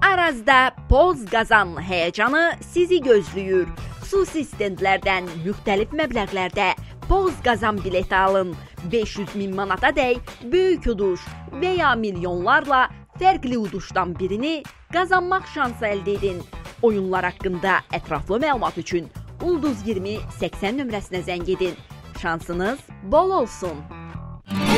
Arazda Poz qazan həyəcanı sizi gözləyir. Xüsusi stendlərdən müxtəlif məbləğlərdə Poz qazan bileti alın. 500.000 manata dək böyük uduş və ya milyonlarla fərqli uduşdan birini qazanmaq şansı əldə edin. Oyunlar haqqında ətraflı məlumat üçün Ulduz 20 80 nömrəsinə zəng edin. Şansınız bol olsun.